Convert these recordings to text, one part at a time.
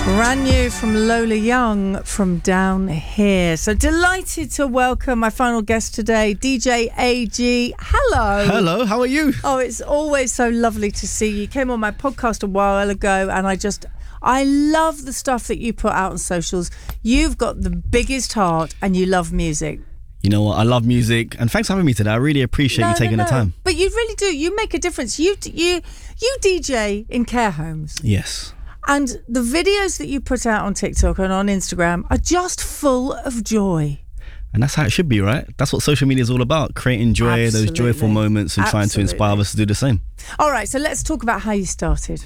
Brand new from Lola Young from Down Here. So delighted to welcome my final guest today, DJ AG. Hello. Hello, how are you? Oh, it's always so lovely to see you. You came on my podcast a while ago and I love the stuff that you put out on socials. You've got the biggest heart and you love music. You know what? I love music, and thanks for having me today. I really appreciate you taking the time. But you really do. You make a difference. You DJ in care homes. Yes. And the videos that you put out on TikTok and on Instagram are just full of joy. And that's how it should be, right? That's what social media is all about, creating joy, those joyful moments, and trying to inspire us to do the same. All right, so let's talk about how you started.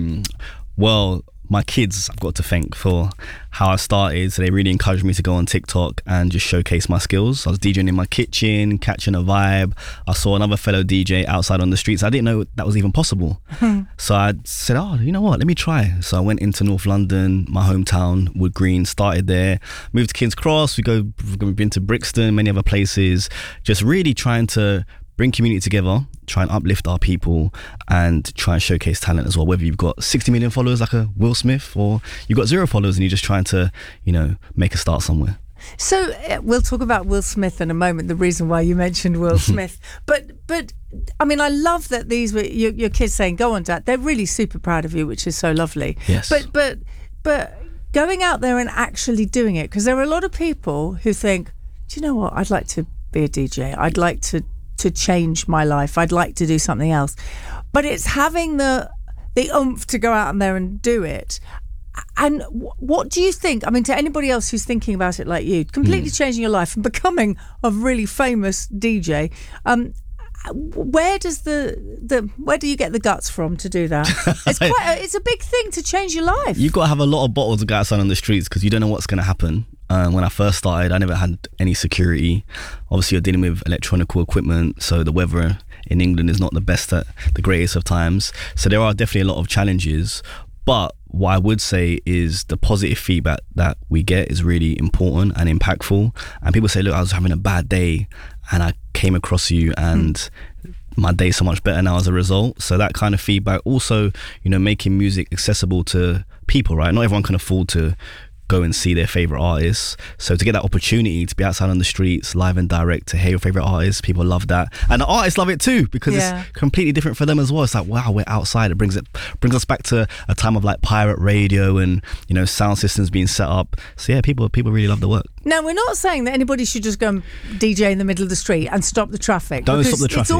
Well, my kids I've got to thank for how I started. So they really encouraged me to go on TikTok and just showcase my skills. I was DJing in my kitchen, catching a vibe. I saw another fellow DJ outside on the streets. I didn't know that was even possible. So I said, oh, you know what, let me try. So I went into North London, my hometown, Wood Green, started there, moved to King's Cross. We've been to Brixton, many other places, just really trying to bring community together, try and uplift our people, and try and showcase talent as well. Whether you've got 60 million followers like a Will Smith, or you've got 0 followers and you're just trying to, make a start somewhere. So we'll talk about Will Smith in a moment, the reason why you mentioned Will Smith. But I mean, I love that these were your kids saying, go on, Dad. They're really super proud of you, which is so lovely. Yes. But going out there and actually doing it, because there are a lot of people who think, do you know what? I'd like to be a DJ. I'd like to change my life. I'd like to do something else. But it's having the oomph to go out there and do it. And what do you think? I mean, to anybody else who's thinking about it like you, completely changing your life and becoming a really famous DJ, where do you get the guts from to do that? It's a big thing to change your life. You've got to have a lot of bottles to go outside on the streets because you don't know what's going to happen. When I first started, I never had any security. Obviously, you're dealing with electronical equipment, so the weather in England is not the best at the greatest of times. So there are definitely a lot of challenges. But what I would say is the positive feedback that we get is really important and impactful. And people say, look, I was having a bad day and I came across you and my day's so much better now as a result. So that kind of feedback. Also, making music accessible to people, right? Not everyone can afford to go and see their favorite artists, so to get that opportunity to be outside on the streets live and direct, to hear your favorite artists, people love that, and the artists love it too, because it's completely different for them as well. It's like, wow, we're outside. It brings us back to a time of like pirate radio and sound systems being set up. So yeah, people really love the work. Now, we're not saying that anybody should just go and DJ in the middle of the street and stop the traffic. Don't stop the traffic. It's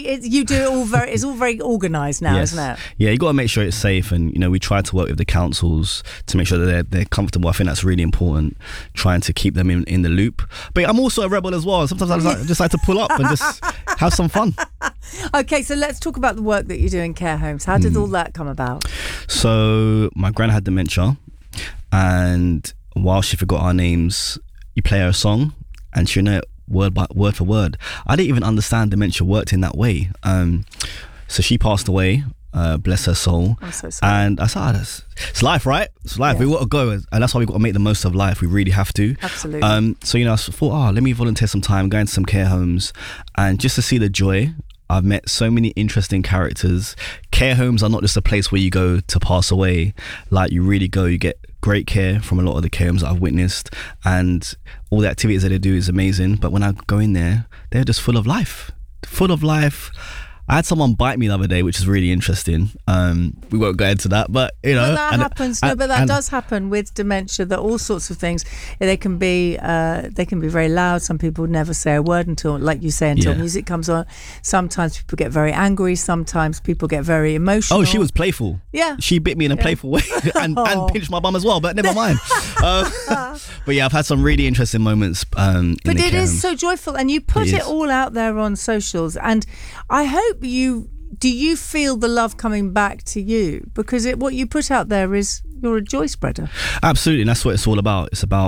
all very organised now, yes. Isn't it? Yeah, you got to make sure it's safe, and we try to work with the councils to make sure that they're comfortable. I think that's really important, trying to keep them in the loop. But I'm also a rebel as well. Sometimes I just like to pull up and just have some fun. Okay, so let's talk about the work that you do in care homes. How did all that come about? So my gran had dementia, and while she forgot our names, you play her a song and she'll know it word for word. I didn't even understand dementia worked in that way. So she passed away, bless her soul. I'm so sorry. And I said, it's life, right? It's life. Yeah. We got to go, and that's why we got to make the most of life. We really have to. Absolutely. So I thought, let me volunteer some time, go into some care homes, and just to see the joy. I've met so many interesting characters. Care homes are not just a place where you go to pass away. Like, you really go, you get great care from a lot of the care homes that I've witnessed, and all the activities that they do is amazing. But when I go in there, they're just full of life. I had someone bite me the other day, which is really interesting. We won't go into that, but that happens. But that does happen with dementia. That all sorts of things. They can be very loud. Some people never say a word until music comes on. Sometimes people get very angry. Sometimes people get very emotional. Oh, she was playful. Yeah, she bit me in a playful way and pinched my bum as well. But never mind. But yeah, I've had some really interesting moments. But it is so joyful, and you put it all out there on socials, and I hope do you feel the love coming back to you? Because what you put out there is, you're a joy spreader. Absolutely, and that's what it's all about. It's about